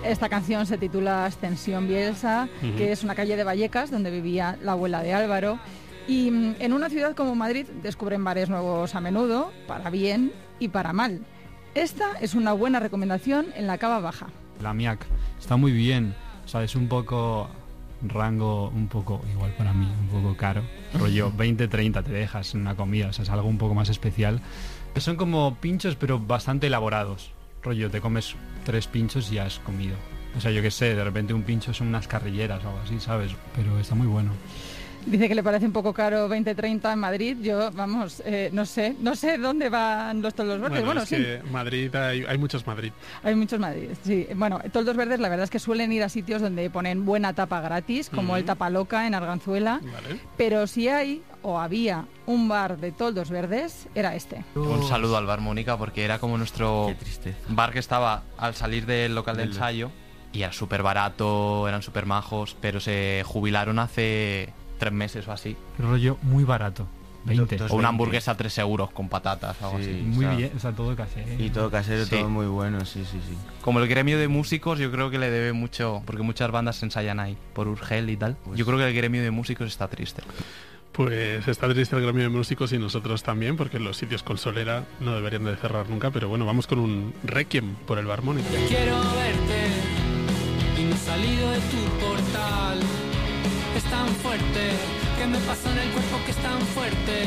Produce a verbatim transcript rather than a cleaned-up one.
Esta canción se titula Ascensión Bielsa, uh-huh. que es una calle de Vallecas donde vivía la abuela de Álvaro. Y en una ciudad como Madrid descubren bares nuevos a menudo, para bien y para mal. Esta es una buena recomendación en la Cava Baja. La M I A C está muy bien, o sea, es un poco rango, un poco, igual para mí, un poco caro. Rollo veinte treinta te dejas en una comida, o sea, es algo un poco más especial. Son como pinchos, pero bastante elaborados. Rollo, te comes tres pinchos y ya has comido. O sea, yo qué sé, de repente un pincho son unas carrilleras o algo así, ¿sabes? Pero está muy bueno. Dice que le parece un poco caro veinte treinta en Madrid. Yo, vamos, eh, no sé, no sé dónde van los toldos verdes. Bueno, bueno es sí. que Madrid, hay, hay muchos Madrid. Hay muchos Madrid, sí. Bueno, toldos verdes la verdad es que suelen ir a sitios donde ponen buena tapa gratis, como uh-huh. el Tapa Loca en Arganzuela. Vale. Pero si hay o había un bar de toldos verdes, era este. Un saludo al bar Mónica, porque era como nuestro bar que estaba al salir del local de ensayo y era súper barato, eran súper majos, pero se jubilaron hace tres meses o así. Pero rollo muy barato, veinte. O una hamburguesa a tres euros con patatas o algo sí, así. Muy o sea, bien, o sea, todo casero. Y todo casero, sí. todo muy bueno, sí, sí, sí. Como el gremio de músicos, yo creo que le debe mucho, porque muchas bandas se ensayan ahí, por Urgel y tal. Pues yo creo que el gremio de músicos está triste. Pues está triste el gremio de músicos y nosotros también, porque los sitios con solera no deberían de cerrar nunca, pero bueno, vamos con un requiem por el bar Mónica. Quiero verte y no he salido de tu portal. Es tan fuerte que me pasa en el cuerpo que es tan fuerte.